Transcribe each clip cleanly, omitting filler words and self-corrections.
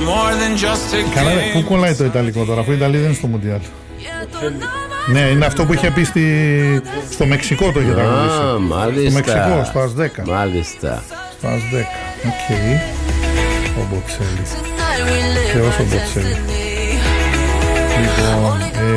Καλά, πού κολλάει το Ιταλικό τώρα, αφού η Ιταλία δεν είναι στο Μουντιάλ. Ναι, είναι αυτό που είχε πει στο Μεξικό το είχε τραγουδήσει. Μάλιστα. Στο Μεξικό, στο ΑΣ10. Μάλιστα. Στο ΑΣ10. Οκ. Ο Μποτσέλη. Θεός ο Μποτσέλη. Λοιπόν,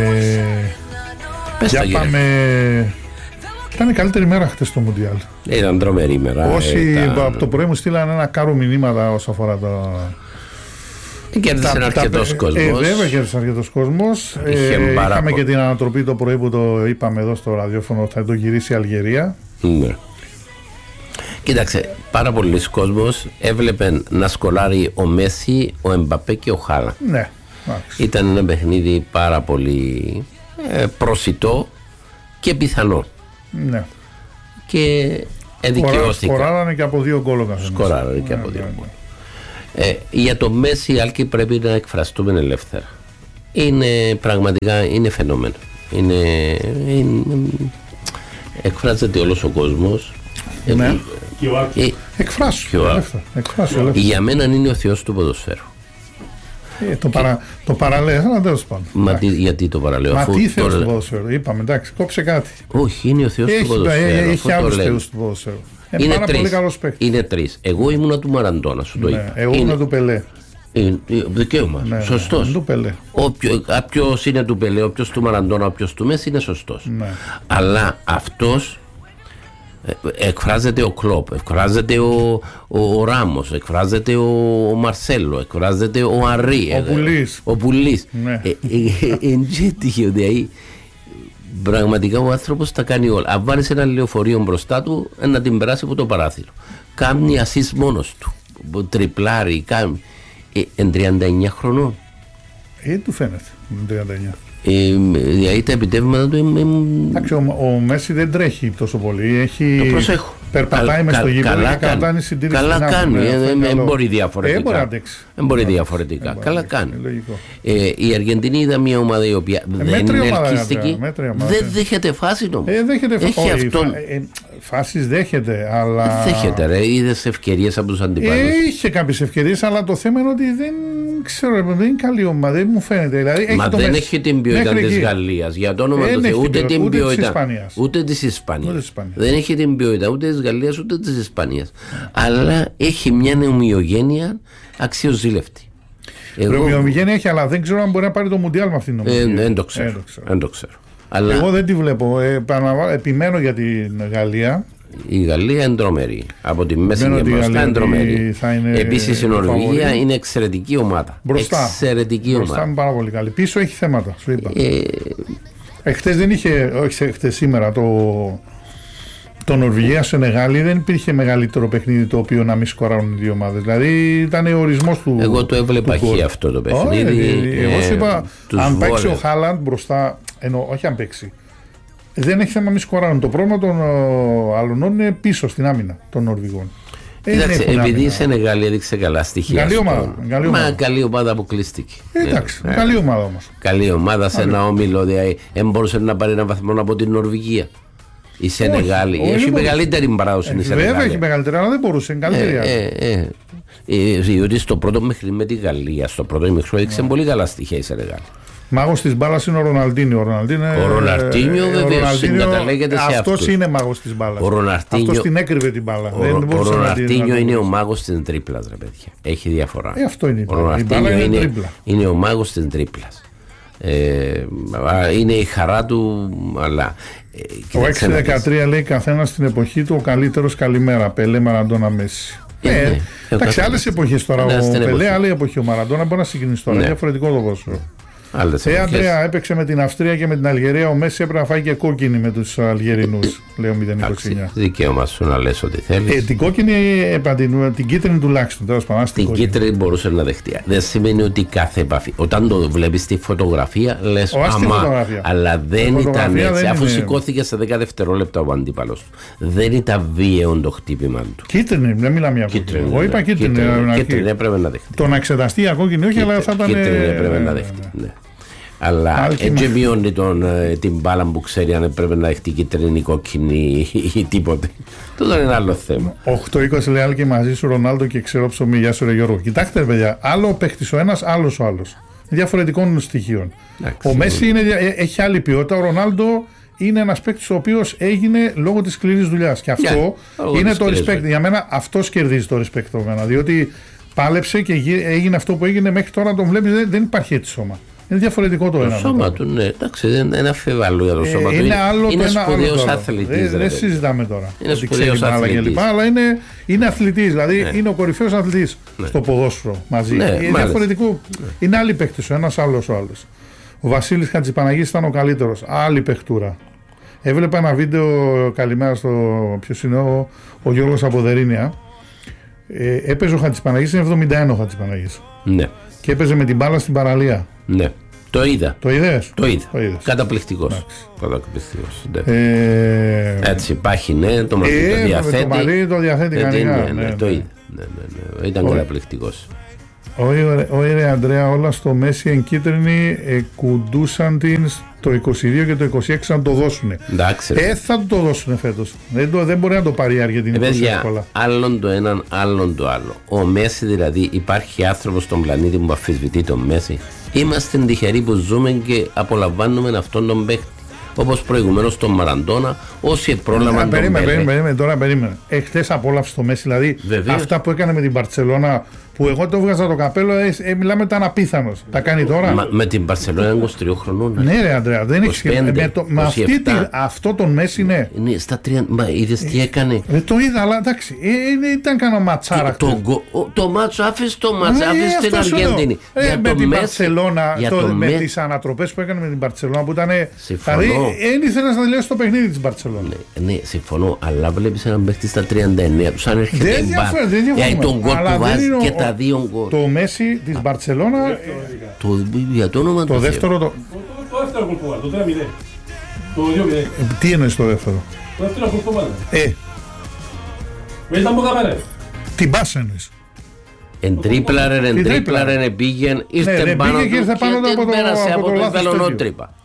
για πάμε. Ήταν η καλύτερη μέρα χτες στο Μουντιάλ. Ήταν τρομερή μέρα. Όσοι από το πρωί μου στείλανε ένα κάρο μηνύματα όσον αφορά το. Κέρδισε αρκετός κόσμος. Βέβαια, κέρδισε αρκετός κόσμος. Είχαμε και την ανατροπή το πρωί που το είπαμε εδώ στο ραδιόφωνο, θα το γυρίσει η Αλγερία. Ναι. Κοίταξε, πάρα πολλοί κόσμος έβλεπε να σκολάρει ο Μέση, ο Εμπαπέ και ο Χάλαντ. Ναι. Ήταν ένα παιχνίδι πάρα πολύ προσιτό και πιθανό. Ναι. Και εδικαιώθηκα. Σκοράρανε και από 2 γκολ. Σκοράρανε και από 2 γκολ. Για το Μέση, Άλκη, πρέπει να εκφραστούμε ελεύθερα. Είναι πραγματικά φαινόμενο. Εκφράζεται όλος ο κόσμος. Ναι. Εκφράσου. Για μένα είναι ο θεός του ποδοσφαίρου. Το παραλέω, αλλά τέλος πάντων. Γιατί το παραλέω? Μα τι θεός του ποδοσφαίρου, είπαμε, εντάξει, κόψε κάτι. Όχι, είναι ο θεός του ποδοσφαίρου. Έχει άλλους θεούς του ποδοσφαίρου. Είναι πάρα πολύ καλός παίκτης. Είναι 3. Εγώ ήμουνα του Μαραντόνα, σου το είπα. Εγώ ήμουνα του Πελέ. Δικαίωμα. Ναι, σωστός. Του Πελέ. Όποιος είναι του Πελέ, όποιος του Μαραντόνα, όποιος του Μέση είναι σωστός. Ναι. Αλλά αυτός εκφράζεται ο Κλόπ, εκφράζεται ο Ράμος, εκφράζεται ο Μαρσέλο, εκφράζεται ο Αρή, ο Πουλής. Είναι τυχαίο, δηλαδή πραγματικά ο άνθρωπος τα κάνει όλα. Αν βάλεις ένα λεωφορείο μπροστά του, να την περάσει από το παράθυρο. Κάνει ασίς μόνος του, τριπλάρει, κάνει. Εν 39 χρονών. Του φαίνεται, 39. Δηλαδή τα επιτεύγματα του. Εντάξει, ο Μέση δεν τρέχει τόσο πολύ. Το προσέχω. Περπατάει μες στο γήπεδο και κρατάει συντήρηση. Καλά κάνει. Δεν μπορεί διαφορετικά. Δεν μπορεί διαφορετικά. Καλά κάνει. Η Αργεντινή ήταν μια ομάδα η οποία δεν είναι ελκυστική. Δεν δέχεται φάση όμως. Φάσεις δέχεται, αλλά. Δέχεται, ρε. Είδες ευκαιρίες από τους αντιπάλους. Είχε κάποιες ευκαιρίες, αλλά το θέμα είναι ότι δεν ξέρω, δεν είναι καλή ομάδα. Δεν μου φαίνεται. Δηλαδή, μα δεν έχει την ποιότητα της Γαλλίας. Για το όνομα του Θεού, ούτε την ποιότητα. Ούτε της Ισπανίας. Δεν έχει την ποιότητα ούτε της Γαλλίας ούτε της Ισπανίας. Αλλά έχει μια ομοιογένεια αξιοζήλευτη. Ομοιογένεια έχει, αλλά δεν ξέρω αν μπορεί να πάρει το Μουντιάλ με αυτήν την ομοιογένεια. Δεν το ξέρω. Αλλά εγώ δεν τη βλέπω. Επιμένω για την Γαλλία. Η Γαλλία είναι τρομερή. Από τη μέση και μπροστά είναι τρομερή. Επίσης η Νορβηγία είναι εξαιρετική ομάδα. Μπροστά είναι πάρα πολύ καλή. Πίσω έχει θέματα, σου είπα. Χτες δεν είχε, όχι χτες, σήμερα το Νορβηγία-Σενεγάλη δεν υπήρχε μεγαλύτερο παιχνίδι το οποίο να μην σκοράρουν οι δύο ομάδες. Δηλαδή ήταν ο ορισμός του. Εγώ το έβλεπα χει αυτό το παιχνίδι. Εγώ σου είπα, αν παίξει ο Χάλαντ μπροστά, όχι αν παίξει. Δεν έχει θέμα να μην σκοράρουν. Το πρόβλημα των Αλωνών είναι πίσω στην άμυνα των Νορβηγών. Κοίταξε, επειδή η Σενεγάλη έδειξε καλά στοιχεία. Καλή ομάδα. Καλή ομάδα αποκλείστηκε. Εντάξει, καλή ομάδα όμως. Καλή ομάδα σε ένα όμιλο. Δεν μπορούσε να πάρει ένα βαθμό από την Νορβηγία. Η Σενεγάλη έχει μεγαλύτερη παράδοση. Βέβαια έχει μεγαλύτερη, αλλά δεν μπορούσε. Είναι καλύτερη. Διότι στο πρώτο μέχρι με τη Γαλλία, στο πρώτο ημίχρονο έδειξε πολύ καλά στοιχεία η Σενεγάλη. Μάγος της μπάλας είναι ο Ροναλντίνιο. Ο Ροναλντίνιο βεβαίως συγκαταλέγεται σε αυτούς. Αυτός είναι μάγος της μπάλας. Αυτός την έκρυβε την μπάλα. Ο Ροναλντίνιο είναι ο μάγος της τρίπλας, ρε παιδιά. Έχει διαφορά. Αυτό είναι. Ο Ροναλντίνιο είναι ο μάγος της τρίπλας. Είναι η χαρά του, αλλά. Ο 6-13 λέει καθένα στην εποχή του ο καλύτερος, καλημέρα. Πελέ, Μαραντόνα, Μέση. Εντάξει, άλλες εποχές τώρα. Ο Πελέ, άλλη εποχή. Ο Μαραντόνα μπορεί να συγκινήσει τώρα. Διαφορετικό το πόσο. Αντρέα, έπαιξε με την Αυστρία και με την Αλγερία. Ο Μέση έπρεπε να φάει και κόκκινη με τους Αλγερινούς. Λέω 0-29. Δικαίωμα σου να λες ό,τι θέλεις. Την κόκκινη, την κίτρινη τουλάχιστον. Την κίτρινη μπορούσε να δεχτεί. Δεν σημαίνει ότι κάθε επαφή. Όταν το βλέπεις στη φωτογραφία, λες αμά. Αλλά δεν ήταν έτσι. Αφού σηκώθηκε σε 10 δευτερόλεπτα ο αντίπαλος του. Δεν ήταν βίαιο το χτύπημα του. Κίτρινη, δεν μιλάμε για κίτρινη. Εγώ είπα κίτρινη. Κίτρινη έπρεπε να δεχτεί. Το να εξεταστεί η κόκκινη, όχι, αλλά θα ήταν. Κίτρινη έπρεπε να δεχτεί. Αλλά έτσι μειώνει την μπάλα που ξέρει αν πρέπει να δεχτεί κίτρινη, κόκκινη ή τίποτε. Τούτο είναι άλλο θέμα. 8-20 λέει άλλη και μαζί σου Ρονάλντο και ξέρω ψωμί. Γεια σου, ρε Γιώργο. Κοιτάξτε, ρε παιδιά, άλλο ο παίχτης ο ένας, άλλος ο άλλος. Διαφορετικών στοιχείων. Ο Μέση έχει άλλη ποιότητα. Ο Ρονάλντο είναι ένας παίκτης ο οποίος έγινε λόγω της σκληρής δουλειάς. Και αυτό είναι το respect. Για μένα αυτός κερδίζει το respect από μένα. Διότι πάλεψε και έγινε αυτό που έγινε μέχρι τώρα. Τον βλέπεις, δεν υπάρχει έτσι σώμα. Είναι διαφορετικό το ένα. Το σώμα του, ναι, εντάξει, δεν αφιβάλλω για το σώμα του. Είναι σπουδαίος αθλητής. Δεν συζητάμε τώρα. Είναι σπουδαίος αθλητής. Αλλά είναι αθλητής, δηλαδή είναι ο κορυφαίος αθλητής στο ποδόσφαιρο μαζί. Είναι διαφορετικό. Είναι άλλοι παίκτες, ο ένας άλλος ο άλλος. Ο Βασίλης Χατζηπαναγής ήταν ο καλύτερος. Άλλη παιχτούρα. Έβλεπα ένα βίντεο, καλημέρα στο. Ποιος είναι ο Γιώργος από Δερίνια. Έπαιζε ο Χατζηπαναγής, είναι 71 ο Χατζηπαναγής. Ναι. Και έπαιζε με την μπάλα στην παραλία. Ναι. Το είδα. Το είδες? Το είδα. Καταπληκτικός. Ναι. Έτσι υπάρχει, ναι. Το μαλλί το διαθέτει. Το μαλλί το διαθέτει κανένα. Ναι, το είδα. Ναι. Ήταν καταπληκτικός. Όχι ρε Αντρέα, όλα στο Μέση εν κίτρινη κουντούσαν την το 22 και το 26 να το δώσουν. Θα το δώσουν φέτος. Δεν μπορεί να το πάρει η Αργεντινή τόσο εύκολα. Άλλον το έναν, άλλον το άλλο. Ο Μέση δηλαδή, υπάρχει άνθρωπος στον πλανήτη που αφισβητεί τον Μέση. Είμαστε τυχεροί που ζούμε και απολαμβάνουμε αυτόν τον παίκτη. Όπως προηγουμένως τον Μαραντόνα, όσοι πρόλαβαν τον Πέλε. Περίμενε. Εχθές απόλαυσε το Μέση, δηλαδή αυτά που έκανε με την Μπαρτσελώνα, που εγώ το έβγαζα το καπέλο, μιλάμε ήταν απίθανος. Τα κάνει τώρα. Με την Μπαρτσελώνα 23 χρονών. Ναι ρε Αντρέα, δεν έχει αυτό τον Μέση, ναι. Ναι, στα 30, μα είδες τι έκανε. Το είδα, αλλά εντάξει, ήταν κανένα ματσάρα. Το μάτσο, άφησε το μάτσο, άφησε την Αργεντινή. Με την Μπαρτσελώνα, με τις ανατροπές που έκανε με την Μπαρτσελώνα, που ήταν. Δηλαδή, δεν ήθελε να τελειώσει το παιχνίδι της Μπαρτσελώνα. Ναι, συμφωνώ, αλλά βλέπεις έναν παίχτη στα 39 του, αν έρχεται η τον γκολ που βάζει και τα δύο γκολ. Το Μέση της Μπαρτσελώνα. Για το όνομα του. Το δεύτερο. Το δεύτερο γκολ που βάζει, το 3-0. Το 2-0. Τι εννοείς το δεύτερο? Το δεύτερο γκολ που βάζει. Με ήταν που καπέλε. Τι μπάσα εννοείς? Εντρίπλαρεν, πήγεν, ήρθε πάνω του και δεν πέρασε από το βελονό τρύπα.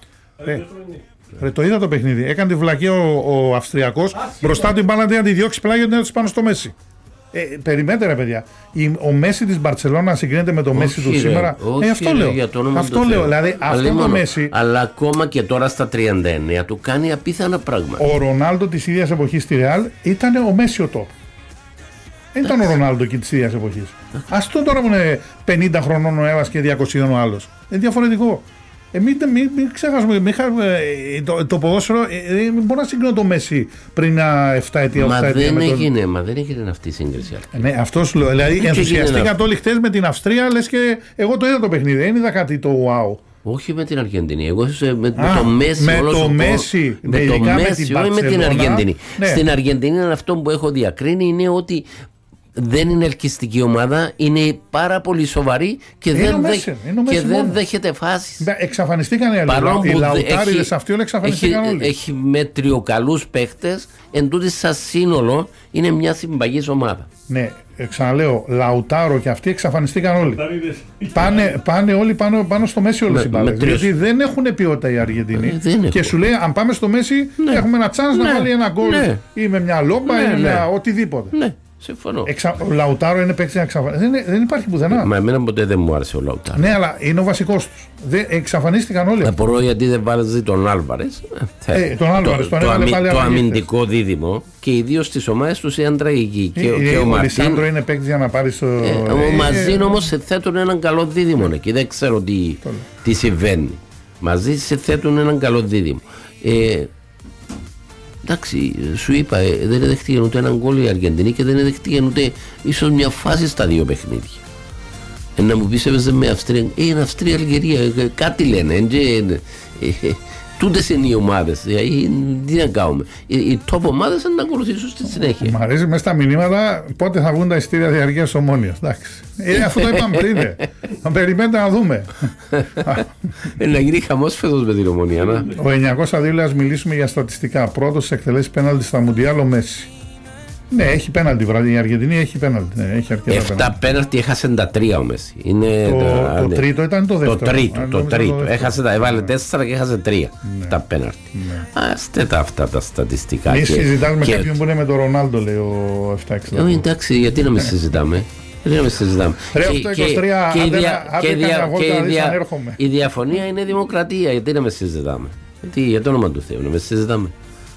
Το είδα το παιχνίδι. Έκανε τη βλακία ο Αυστριακός. Μπροστά του η μπάλα να τη διώξει πλάγιο να πάνω στο Μέση. Περιμένετε ρε παιδιά. Ο Μέση της Μπαρτσελώνα συγκρίνεται με το Μέση του σήμερα. Αυτό λέω. Αυτό λέω. Δηλαδή αυτό το Μέση. Αλλά ακόμα και τώρα στα 39 του κάνει απίθανα πράγματα. Ο Ρονάλντο της ίδιας εποχής στη Ρεάλ ήταν ο Μέση ο top. Δεν ήταν ο Ρονάλντο εκεί της ίδιας εποχής. Ας το τώρα που είναι 50 χρονών ο ένας και 200 ο άλλος. Είναι διαφορετικό. Μην ξέχασουμε, το ποδόσφαιρο δεν μπορεί να συγκρίνω το Μέση πριν 7 ετία. Μα δεν έγινε αυτή η σύγκριση. Ναι, αυτό σου λέω. Δηλαδή ενθουσιαστήκατε όλοι χτες με την Αυστρία, λες και εγώ το είδα το παιχνίδι. Δεν είδα κάτι το wow. Όχι με την Αργεντινή. Εγώ με το Μέση. Με το Μέση. Με το Μέση, όχι με την Αργεντινή. Στην Αργεντινή αυτό που έχω διακρίνει είναι ότι δεν είναι ελκυστική ομάδα, είναι πάρα πολύ σοβαρή και δεν δέχεται φάσεις. Εξαφανιστήκαν οι άλλοι. Οι Λαουτάριδες αυτοί όλοι εξαφανιστήκαν όλοι. Έχει μέτριοκαλούς παίχτες, εν τούτης σαν σύνολο είναι μια συμπαγής ομάδα. Ναι, ξαναλέω, Λαουτάρο και αυτοί εξαφανιστήκαν όλοι. Πάνε όλοι πάνω στο Μέση όλες οι μπάλες. Γιατί δεν έχουν ποιότητα οι Αργεντινοί. Και σου λέει, αν πάμε στο Μέση, έχουμε ένα τσάνς να βάλει ένα γκολ ή με μια λόμπα ή με οτιδήποτε. Συμφωνώ. Ο Λαουτάρο είναι παίκτη δεν υπάρχει πουθενά. Μα εμένα ποτέ δεν μου άρεσε ο Λαουτάρο. Ναι, αλλά είναι ο βασικός τους. Εξαφανίστηκαν όλοι. Απορώ γιατί δεν βάζει τον Άλβαρες. Το αμυντικό δίδυμο και ιδίως στις ομάδες τους ήταν τραγική. Ο Λισάνδρο είναι παίκτη για να πάρει στο. Μαζί όμως σε θέτουν έναν καλό δίδυμο εκεί. Δεν ξέρω τι συμβαίνει. Μαζί σε θέτουν έναν καλό δίδυμο. Εντάξει, σου είπα, δεν δέχτηκε ούτε έναν γκολ η Αργεντινή και δεν δέχτηκε ούτε ίσως μια φάση στα δύο παιχνίδια. Να μου πεις έπαιζε με Αυστρία, είναι Αυστρία-Αλγερία, κάτι λένε. Τούτες είναι οι ομάδες. Τι να κάνουμε. Οι top ομάδες να ακολουθήσουν στη συνέχεια. Μ' αρέσει μέσα στα μηνύματα πότε θα βγουν τα εισιτήρια διαρκείας Ομόνιας. Αυτό το είπαμε πριν. Να περιμένετε να δούμε. Να γίνει χαμός φέτος με την Ομόνια. Ο 902 λέει, ας μιλήσουμε για στατιστικά. Πρώτος εκτελέσει πέναλτι στα Μουντιάλ ο Μέση. Ναι, έχει πέναλτι. Η Αργεντινή έχει πέναλτι. Ναι, έχει 7 πέναλτι, έχασε τα 3 ο Μέση. Το τρίτο ήταν το δεύτερο. Το τρίτο. Έβαλε 4 και έχασε 3. Τα πέναλτι. Άστε αυτά τα στατιστικά. Μη συζητάμε με κάποιον που είναι με τον Ρονάλντο, λέει ο 7-6. Εντάξει, γιατί να μην συζητάμε. Η διαφωνία είναι δημοκρατία. Γιατί να με συζητάμε. Για το όνομα του Θεού να με συζητάμε.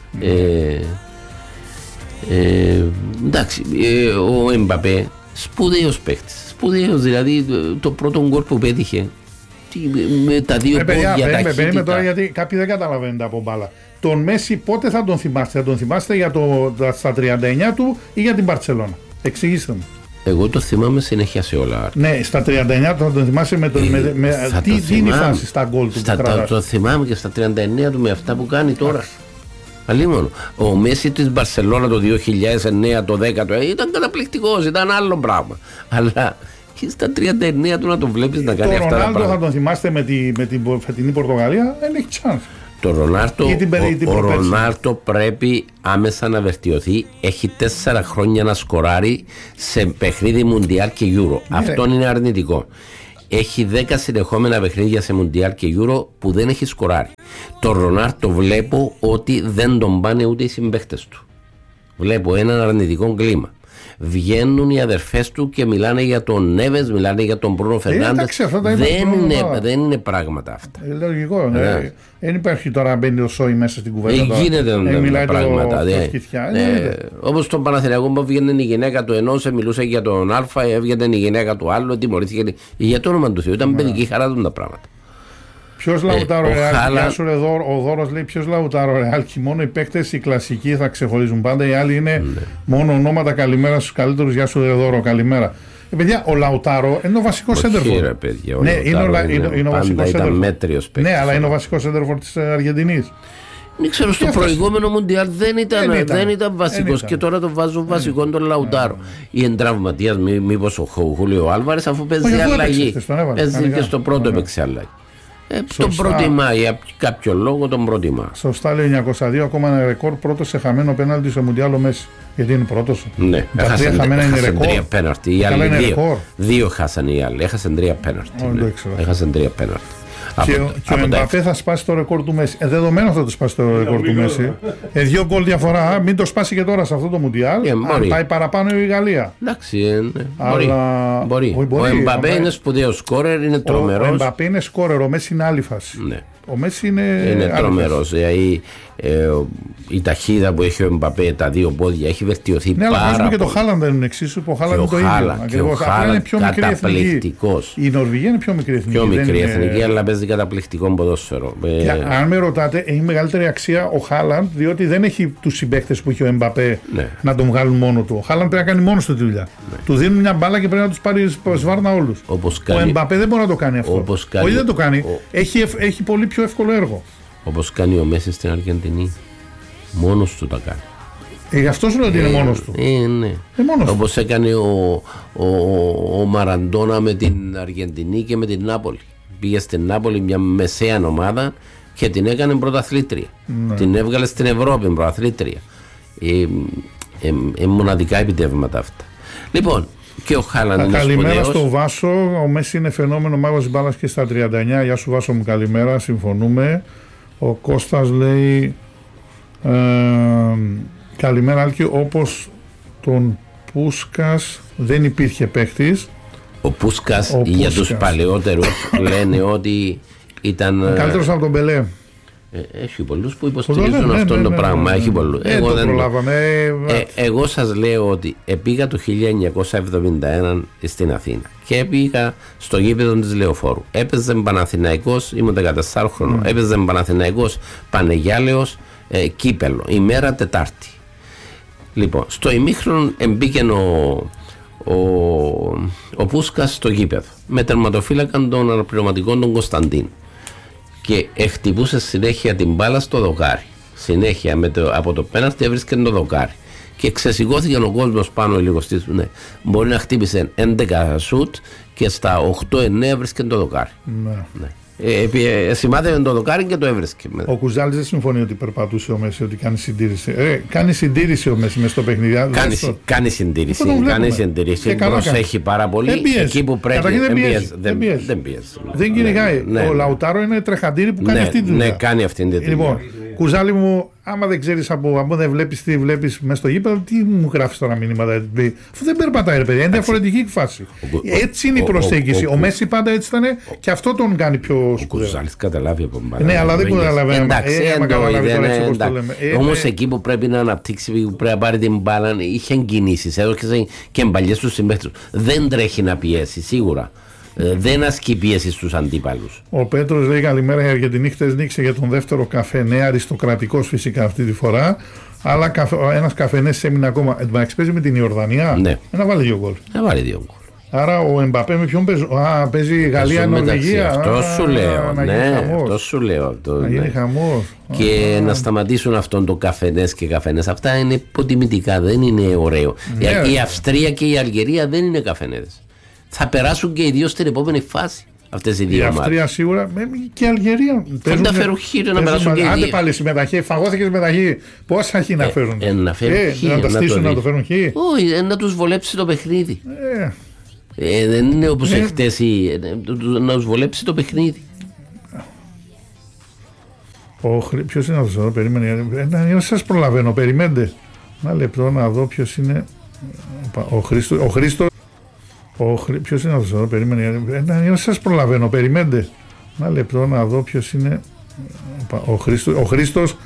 Εντάξει, ο Εμπαπέ σπουδαίος παίχτης. Σπουδαίος, δηλαδή το πρώτο γκολ που πέτυχε με τα δύο πόδια ταχύτητα. Περίμενε τώρα, γιατί κάποιοι δεν καταλαβαίνουν από μπάλα. Τον Μέση πότε θα τον θυμάστε? Θα τον θυμάστε για στα 39 του ή για την Μπαρτσελώνα? Εξηγήστε μου. Εγώ το θυμάμαι συνέχεια σε όλα. Ναι, στα 39 του θα τον θυμάσαι τι είναι η φάση στα γκολ του? Το θυμάμαι και στα 39 του με αυτά που κάνει τώρα. Αλλήμον. Ο Μέση της Μπαρσελόνα το 2009, το 10 ήταν καταπληκτικός, ήταν άλλο πράγμα. Αλλά στα 39 του να τον βλέπεις να κάνει αυτά τα πράγματα. Το Ρονάλντο θα τον θυμάστε με την φετινή Πορτογαλία, δεν έχει chance. Ο Ρονάλντο πρέπει άμεσα να βελτιωθεί. Έχει 4 χρόνια να σκοράρει σε παιχνίδι Μουντιάλ και Euro. Αυτό είναι αρνητικό. Έχει 10 συνεχόμενα παιχνίδια σε Μουντιάλ και Euro που δεν έχει σκοράρει. Το Ρονάλντο βλέπω ότι δεν τον πάνε ούτε οι συμπαίχτες του. Βλέπω έναν αρνητικό κλίμα. Βγαίνουν οι αδερφές του και μιλάνε για τον Νέβες, μιλάνε για τον Μπρούνο Φερνάντες. Δεν είναι πράγματα αυτά. Λογικό. Δεν υπάρχει τώρα να μπαίνει ο Σόι μέσα στην κουβέντα. Γίνεται πράγματα. Όπως στον Παναθηναϊκό που βγαίνει η γυναίκα του ενός, μιλούσε για τον Α, έβγαινε η γυναίκα του άλλου, τιμωρήθηκε. Για το όνομα του Θεού, ήταν παιδική χαρά του τα πράγματα. Ποιος Λαουτάρο Ρεάλ, ο Δώρος λέει ποιος Λαουτάρο Ρεάλ, και μόνο οι παίκτες οι κλασικοί θα ξεχωρίζουν πάντα, οι άλλοι είναι μόνο ονόματα. Καλημέρα στους καλύτερους, γεια σου Δώρο, καλημέρα. Παιδιά, ο Λαουτάρο είναι ο βασικός σέντερφορ. Ναι, είναι ο βασικός σέντερφορ. Ναι, αλλά είναι ο βασικός σέντερφορ της Αργεντινής. Δεν ξέρω, στο προηγούμενο Μουντιάλ δεν ήταν βασικός και τώρα το βάζουν βασικό τον Λαουτάρο. Ή εν τραυματίας, μήπως ο Χούλιο Άλβαρες, αφού παίζει αλλαγή. Παίζει και στο πρώτο έπαιξε αλλαγή. Τον προτιμά, για κάποιο λόγο τον προτιμά. Σωστά, λέει 902, ακόμα ένα ρεκόρ, πρώτος σε χαμένο πέναλτι σε Μουντιάλ ο Μέση. Γιατί είναι πρώτος. Ναι, έχασαν 3 πέναλτι. Οι άλλοι δύο χάσαν οι άλλοι. Έχασαν 3 πέναλτι. Έχασαν 3 πέναλτι. Και ο Εμπαπέ θα σπάσει το ρεκόρ του Μέση. Δεδομένο θα το σπάσει το ρεκόρ του Μέση. 2 γκολ διαφορά. Μην το σπάσει και τώρα σε αυτό το Μουντιάλ. Αν πάει παραπάνω η Γαλλία. Εντάξει, μπορεί. Ο Εμπαπέ είναι σπουδαίος σκόρερ, είναι τρομερός. Ο Εμπαπέ είναι σκόρερ, ο Μέση είναι άλλη φάση. Ο Μέση είναι τρομερός. Η ταχύτητα που έχει ο Εμπαπέ, τα 2 πόδια, έχει βελτιωθεί πάρα πολύ. Αλλά και το Χάλαντ δεν είναι εξίσου, που ο Χάλαντ είναι το ίδιο. Ο Χάλαντ είναι πιο καταπληκτικός. Η Νορβηγία είναι πιο μικρή εθνική. Πιο μικρή εθνική, αλλά παίζει καταπληκτικό ποδόσφαιρο. Αν με ρωτάτε, έχει μεγαλύτερη αξία ο Χάλαντ, διότι δεν έχει τους συμπαίκτες που έχει ο Εμπαπέ να τον βγάλουν μόνο του. Ο Χάλαντ πρέπει να κάνει μόνο του τη δουλειά. Του δίνουν μια μπάλα και πρέπει να τους πάρει σβάρνα όλους. Ο Εμπαπέ δεν μπορεί να το κάνει αυτό. Όχι, δεν το κάνει. Έχει πολύ πιο εύκολο έργο. Όπως κάνει ο Μέση στην Αργεντινή. Μόνος του τα κάνει. Γι' αυτό σου λέω ότι είναι μόνος του. Ναι. Όπως έκανε ο Μαραντόνα με την Αργεντινή και με την Νάπολη. Πήγε στην Νάπολη, μια μεσαία ομάδα, και την έκανε πρωταθλήτρια. Την έβγαλε στην Ευρώπη πρωταθλήτρια. Μοναδικά επιτεύγματα αυτά. Λοιπόν, και ο Χάλαντ είναι καλημέρα στο Βάσο. Ο Μέση είναι φαινόμενο μάγος μπάλας και στα 39. Γεια σου Βάσο μου, καλημέρα. Συμφωνούμε. Ο Κώστας λέει καλημέρα Άλκη, όπως τον Πούσκας δεν υπήρχε παίχτης. Ο Πούσκας για τους παλαιότερους λένε ότι ήταν καλύτερος από τον Πελέ. Έχει πολλούς που υποστηρίζουν αυτό το πράγμα. Έχει πολλούς. Εγώ σας λέω ότι πήγα το 1971 στην Αθήνα και πήγα στο γήπεδο της Λεωφόρου. Έπαιζε Παναθηναϊκός, ήμουν 14 χρονών. Έπαιζε Παναθηναϊκός Πανεγιάλεος κύπελο, ημέρα Τετάρτη. Λοιπόν, στο ημίχρονο μπήκε ο Πούσκας στο γήπεδο με τερματοφύλακα των αναπληρωματικών των Κωνσταντίν και χτυπούσε συνέχεια την μπάλα στο δοκάρι. Συνέχεια από το πέναλτι έβρισκε το δοκάρι και ξεσηκώθηκε ο κόσμος πάνω λίγο στις. Ναι. Μπορεί να χτύπησε 11 σουτ και στα 8-9 βρίσκεται το δοκάρι. Ναι. Σημάδευε το δοκάρι και το έβρεσκε. Ο Κουζάλης δεν συμφωνεί ότι περπατούσε ο Μέση, ότι κάνει συντήρηση. Κάνει συντήρηση ο Μέση μες στο παιχνίδι. Κάνει συντήρηση. Προσέχει πάρα πολύ. Εκεί που πρέπει. Δεν πιέζει. Δεν κυνηγάει. Ο Λαουτάρο είναι τρεχαντήρι που κάνει αυτή τη δουλειά. Ναι, κάνει αυτή τη δουλειά. Λοιπόν, Κουζάλη μου, άμα δεν ξέρεις από δεν βλέπεις τι βλέπεις μέσα στο γήπεδο, τι μου γράφεις τώρα μηνύματα? Αφού δεν περπατάει, ρε παιδιά, είναι διαφορετική φάση. Έτσι είναι η προσέγγιση. Ο Μέση πάντα έτσι ήταν και αυτό τον κάνει πιο σπουδαίο. Ο Κουζάλης καταλάβει από μένα. Ναι, αλλά δεν καταλαβαίνει. Εντάξει, όμως εκεί που πρέπει να αναπτύξει, που πρέπει να πάρει την μπάλα, είχε κινήσεις, έδωσε και μπαλιές στους συμπαίχτες. Δεν τρέχει να πιέσει, σίγουρα. Δεν ασκεί πίεση στους αντίπαλους. Ο Πέτρος λέει καλημέρα, η Αργεντινή χτες νίκησε για τον δεύτερο καφέ. Ναι, αριστοκρατικός φυσικά αυτή τη φορά. Αλλά ένας καφενές έμεινε ακόμα. Εντάξει, παίζει με την Ιορδανία. Ναι. Να βάλει 2 γκολ. Να βάλει 2 γκολ. Άρα ο Εμπαπέ με ποιον παίζει? Παίζει Γαλλία-Νορβηγία. Αυτό σου λέω. Ναι, αυτό σου λέω. Να γίνει χαμός. Και να σταματήσουν αυτόν το καφενές και καφενές. Αυτά είναι υποτιμητικά, δεν είναι ωραίο. Η Αυστρία και η Αλγερία δεν είναι καφενέδες. Θα περάσουν και οι δύο στην επόμενη φάση. Αυτές οι δύο ομάδες. Η Αυστρία σίγουρα και η Αλγερία. Δεν τα φέρουν χείρ να περάσουν και οι δύο. Άντε πάλι συμμεταχή, φαγώθηκε συμμεταχή. Πόσα χει να φέρουν? Να φέρουν χείρ. Να τα στήσουν να το φέρουν χείρ. Όχι, να τους βολέψει το παιχνίδι. Δεν είναι όπως εχθές να τους βολέψει το παιχνίδι. Ποιος είναι αυτός εδώ? Περίμενε. Σας προλαβαίνω, περιμένετε. Ένα λεπτό να δω ποιος είναι. Ο Χρήστος. Ποιος είναι αυτός εδώ? Περίμενε. Σας προλαβαίνω, περιμένετε. Ένα λεπτό να δω ποιος είναι. Ο Χρήστος.